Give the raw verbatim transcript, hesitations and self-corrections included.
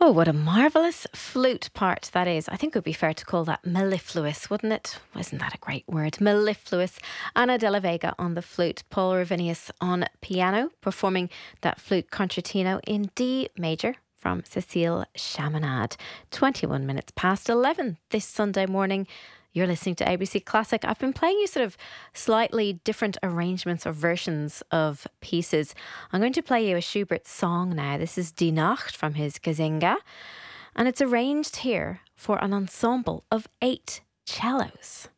Oh, what a marvellous flute part that is. I think it would be fair to call that mellifluous, wouldn't it? Isn't that a great word? Mellifluous. Anna Della Vega on the flute, Paul Ravinius on piano, performing that flute concertino in D major from Cecile Chaminade. twenty-one minutes past eleven this Sunday morning. You're listening to A B C Classic. I've been playing you sort of slightly different arrangements or versions of pieces. I'm going to play you a Schubert song now. This is Die Nacht from his Gazinga. And it's arranged here for an ensemble of eight cellos.